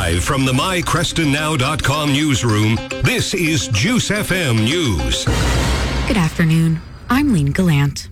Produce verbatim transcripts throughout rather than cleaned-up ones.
Live from the my creston now dot com newsroom, this is Juice F M News. Good afternoon. I'm Lean Gallant.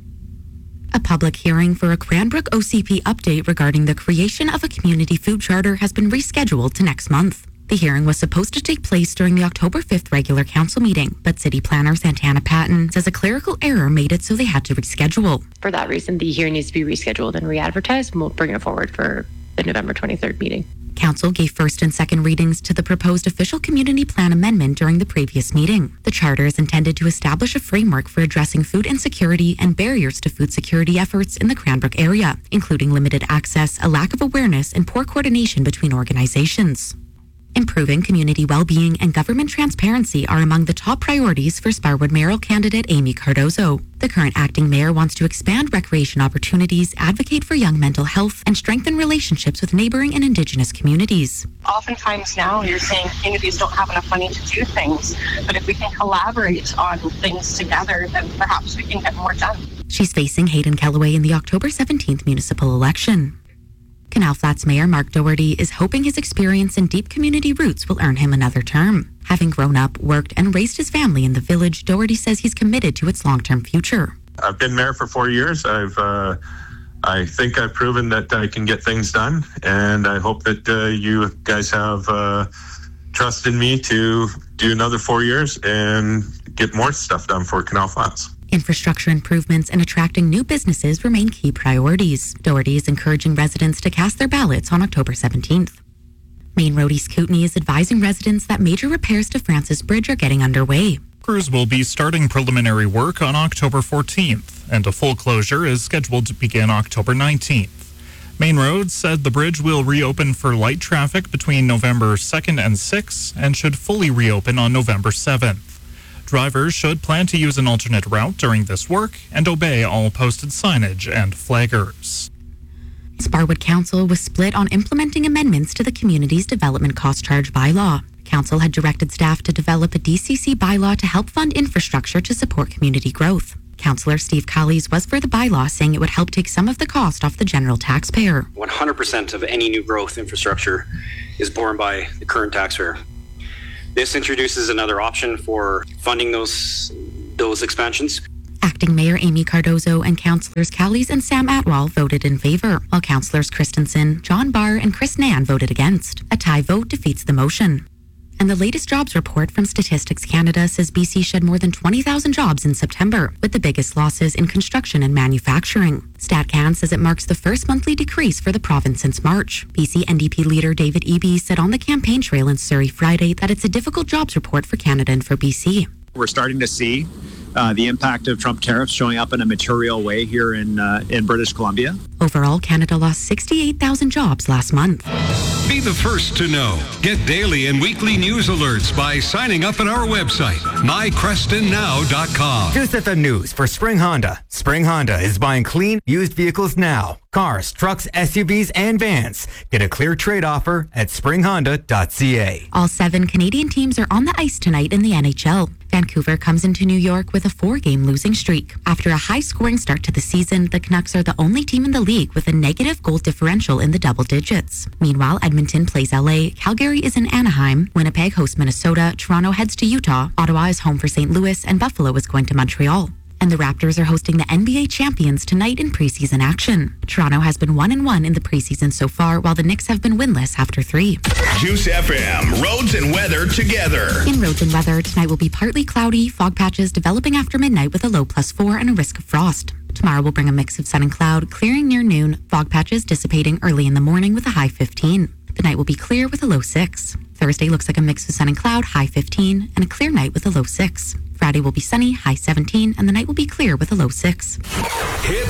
A public hearing for a Cranbrook O C P update regarding the creation of a community food charter has been rescheduled to next month. The hearing was supposed to take place during the October fifth regular council meeting, but City Planner Santana Patton says a clerical error made it so they had to reschedule. For that reason, the hearing needs to be rescheduled and re-advertised, and we'll bring it forward for the November twenty-third meeting. Council gave first and second readings to the proposed official community plan amendment during the previous meeting. The charter is intended to establish a framework for addressing food insecurity and barriers to food security efforts in the Cranbrook area, including limited access, a lack of awareness, and poor coordination between organizations. Improving community well-being and government transparency are among the top priorities for Sparwood mayoral candidate Amy Cardozo. The current acting mayor wants to expand recreation opportunities, advocate for young mental health, and strengthen relationships with neighboring and Indigenous communities. Oftentimes now you're saying communities don't have enough money to do things, but if we can collaborate on things together, then perhaps we can get more done. She's facing Hayden Kellaway in the October seventeenth municipal election. Canal Flats Mayor Mark Doherty is hoping his experience and deep community roots will earn him another term. Having grown up, worked, and raised his family in the village, Doherty says he's committed to its long-term future. I've been mayor for four years. I've, uh, I think I've proven that I can get things done, and I hope that uh, you guys have uh, trust in me to do another four years and get more stuff done for Canal Flats. Infrastructure improvements and attracting new businesses remain key priorities. Doherty is encouraging residents to cast their ballots on October seventeenth. Main Road East Kootenay is advising residents that major repairs to Francis Bridge are getting underway. Crews will be starting preliminary work on October fourteenth, and a full closure is scheduled to begin October nineteenth. Main Road said the bridge will reopen for light traffic between November second and sixth and should fully reopen on November seventh. Drivers should plan to use an alternate route during this work and obey all posted signage and flaggers. Sparwood Council was split on implementing amendments to the community's development cost charge bylaw. Council had directed staff to develop a D C C bylaw to help fund infrastructure to support community growth. Councillor Steve Collies was for the bylaw, saying it would help take some of the cost off the general taxpayer. one hundred percent of any new growth infrastructure is borne by the current taxpayer. This introduces another option for funding those those expansions. Acting Mayor Amy Cardozo and Councillors Cowleys and Sam Atwal voted in favour, while Councillors Christensen, John Barr and Chris Nan voted against. A tie vote defeats the motion. And the latest jobs report from Statistics Canada says B C shed more than twenty thousand jobs in September, with the biggest losses in construction and manufacturing. StatCan says it marks the first monthly decrease for the province since March. B C N D P leader David Eby said on the campaign trail in Surrey Friday that it's a difficult jobs report for Canada and for B C. We're starting to see uh, the impact of Trump tariffs showing up in a material way here in uh, in British Columbia. Overall, Canada lost sixty-eight thousand jobs last month. Be the first to know. Get daily and weekly news alerts by signing up at our website, my creston now dot com. Juice F M News for Spring Honda. Spring Honda is buying clean, used vehicles now. Cars, trucks, S U Vs, and vans. Get a clear trade offer at spring honda dot c a. All seven Canadian teams are on the ice tonight in the N H L. Vancouver comes into New York with a four-game losing streak. After a high-scoring start to the season, the Canucks are the only team in the league with a negative goal differential in the double digits. Meanwhile, Edmonton plays L A, Calgary is in Anaheim, Winnipeg hosts Minnesota, Toronto heads to Utah, Ottawa is home for Saint Louis, and Buffalo is going to Montreal. And the Raptors are hosting the N B A champions tonight in preseason action. Toronto has been one and one in the preseason so far, while the Knicks have been winless after three. Juice F M, roads and weather together. In roads and weather, tonight will be partly cloudy, fog patches developing after midnight with a low plus four and a risk of frost. Tomorrow will bring a mix of sun and cloud, clearing near noon, fog patches dissipating early in the morning with a high fifteen. The night will be clear with a low six. Thursday looks like a mix of sun and cloud, high fifteen, and a clear night with a low six. Friday will be sunny, high seventeen, and the night will be clear with a low six. Hit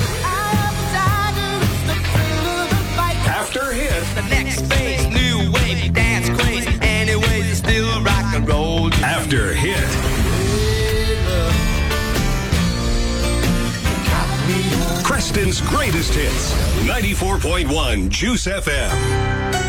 after hit. The next phase, new wave, dance crazy. Anyways, it's still rock and roll. After hit. Creston's greatest hits. ninety-four point one Juice F M.